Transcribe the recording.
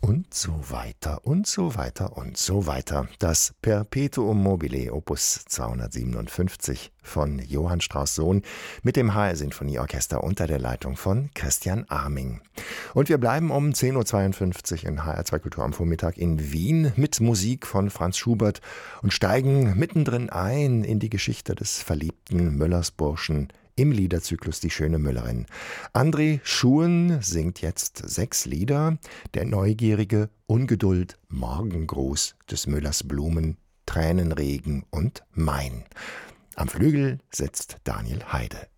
Und so weiter und so weiter und so weiter. Das Perpetuum mobile Opus 257 von Johann Strauss Sohn mit dem HR Sinfonieorchester unter der Leitung von Christian Arming. Und wir bleiben um 10.52 Uhr in HR2 Kultur am Vormittag in Wien mit Musik von Franz Schubert und steigen mittendrin ein in die Geschichte des verliebten Müllersburschen im Liederzyklus Die schöne Müllerin. André Schuhen singt jetzt 6 Lieder. Der neugierige Ungeduld, Morgengruß des Müllers Blumen, Tränenregen und Main. Am Flügel sitzt Daniel Heide.